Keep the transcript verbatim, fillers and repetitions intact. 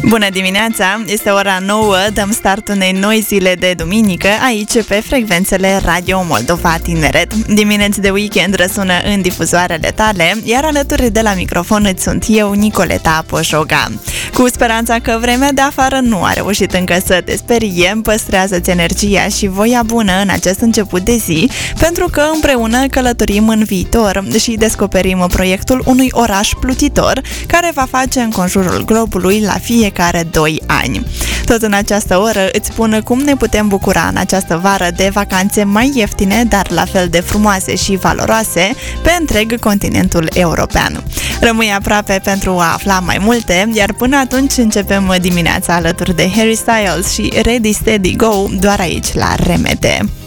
Bună dimineața! Este ora nouă, dăm start unei noi zile de duminică aici pe frecvențele Radio Moldova Tineret. Dimineți de weekend răsună în difuzoarele tale, iar alături de la microfon îți sunt eu, Nicoleta Poșoga. Cu speranța că vremea de afară nu a reușit încă să te sperie, păstrează-ți energia și voia bună în acest început de zi, pentru că împreună călătorim în viitor și descoperim proiectul unui oraș plutitor care va face înconjurul globului la fiecare doi ani. Tot în această oră îți spun cum ne putem bucura în această vară de vacanțe mai ieftine, dar la fel de frumoase și valoroase pe întreg continentul european. Rămâi aproape pentru a afla mai multe, iar până atunci începem dimineața alături de Harry Styles și Ready Steady Go, doar aici la R M D.